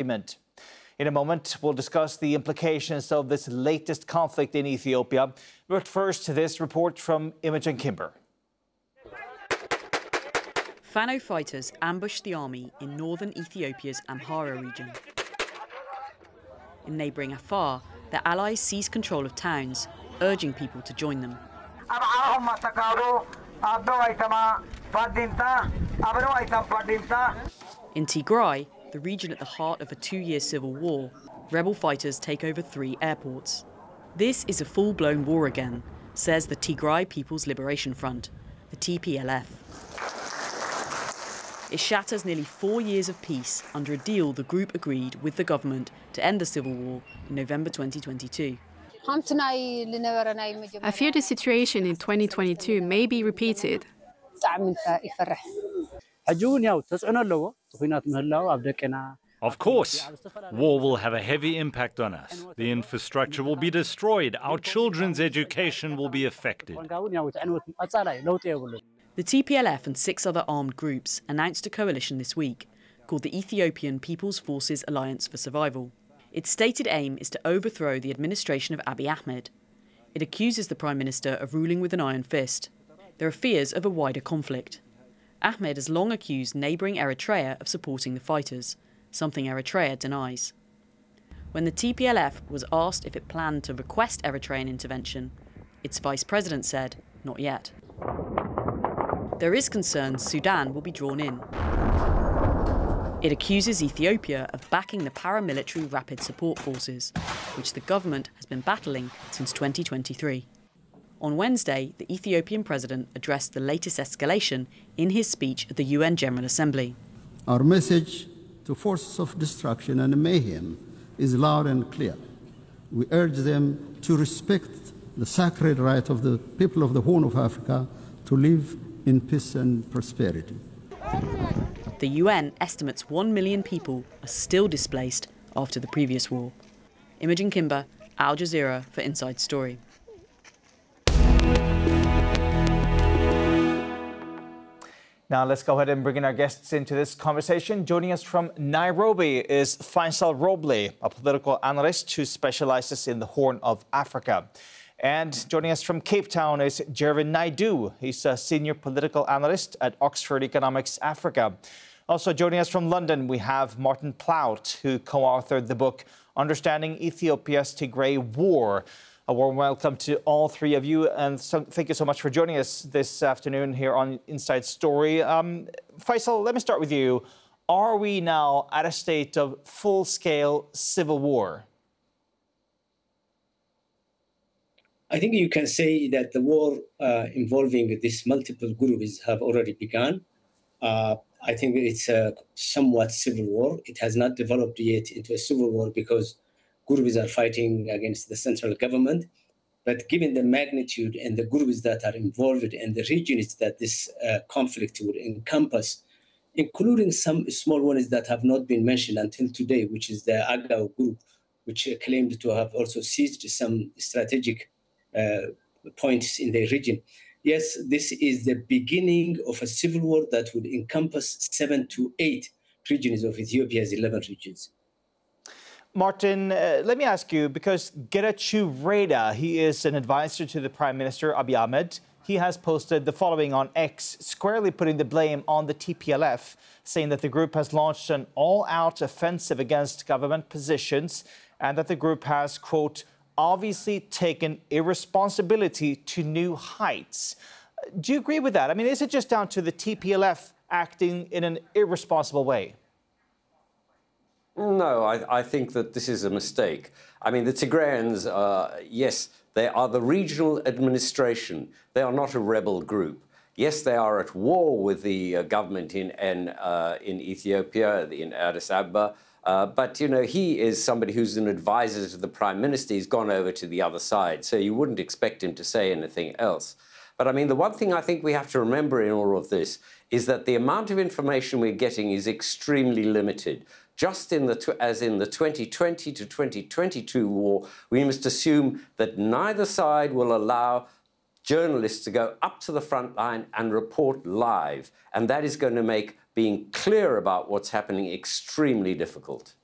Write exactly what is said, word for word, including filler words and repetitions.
government. In a moment, we'll discuss the implications of this latest conflict in Ethiopia. But first, this report from Imogen Kimber. Fano fighters ambushed the army in northern Ethiopia's Amhara region. In neighbouring Afar, their allies seized control of towns, urging people to join them. In Tigray, the region at the heart of a two-year civil war, rebel fighters take over three airports. This is a full-blown war again, says the Tigray People's Liberation Front, the T P L F. It shatters nearly four years of peace under a deal the group agreed with the government to end the civil war in November twenty twenty-two. I fear the situation in twenty twenty-two may be repeated. Of course, war will have a heavy impact on us. The infrastructure will be destroyed. Our children's education will be affected. The T P L F and six other armed groups announced a coalition this week called the Ethiopian People's Forces Alliance for Survival. Its stated aim is to overthrow the administration of Abiy Ahmed. It accuses the Prime Minister of ruling with an iron fist. There are fears of a wider conflict. Ahmed has long accused neighbouring Eritrea of supporting the fighters, something Eritrea denies. When the T P L F was asked if it planned to request Eritrean intervention, its vice president said, not yet. There is concern Sudan will be drawn in. It accuses Ethiopia of backing the paramilitary Rapid Support Forces, which the government has been battling since twenty twenty-three. On Wednesday, the Ethiopian president addressed the latest escalation in his speech at the U N General Assembly. Our message to forces of destruction and mayhem is loud and clear. We urge them to respect the sacred right of the people of the Horn of Africa to live in peace and prosperity. The U N estimates one million people are still displaced after the previous war. Imogen Kimber, Al Jazeera for Inside Story. Now let's go ahead and bring in our guests into this conversation. Joining us from Nairobi is Faisal Roble, a political analyst who specializes in the Horn of Africa. And joining us from Cape Town is Jervin Naidu. He's a senior political analyst at Oxford Economics Africa. Also joining us from London, we have Martin Plaut, who co-authored the book Understanding Ethiopia's Tigray War. A warm welcome to all three of you, and so, thank you so much for joining us this afternoon here on Inside Story. Um, Faisal, let me start with you. Are we now at a state of full-scale civil war? I think you can say that the war uh, involving these multiple groups have already begun. Uh, I think it's a somewhat civil war. It has not developed yet into a civil war because groups are fighting against the central government. But given the magnitude and the groups that are involved and the regions that this uh, conflict would encompass, including some small ones that have not been mentioned until today, which is the Agao group, which claimed to have also seized some strategic Uh, points in the region. Yes, this is the beginning of a civil war that would encompass seven to eight regions of Ethiopia's eleven regions. Martin, uh, let me ask you, because Getachew Reda, he is an advisor to the Prime Minister Abiy Ahmed. He has posted the following on X, squarely putting the blame on the T P L F, saying that the group has launched an all-out offensive against government positions and that the group has, quote, obviously taken irresponsibility to new heights. Do you agree with that? I mean, is it just down to the T P L F acting in an irresponsible way? No, I, I think that this is a mistake. I mean, the Tigrayans, uh, yes, they are the regional administration. They are not a rebel group. Yes, they are at war with the uh, government in, in, uh, in Ethiopia, in Addis Ababa. Uh, but, you know, he is somebody who's an advisor to the Prime Minister. He's gone over to the other side, so you wouldn't expect him to say anything else. But, I mean, the one thing I think we have to remember in all of this is that the amount of information we're getting is extremely limited. Just in the as in the twenty twenty to twenty twenty-two war, we must assume that neither side will allow journalists to go up to the front line and report live. And that is going to make being clear about what's happening extremely difficult.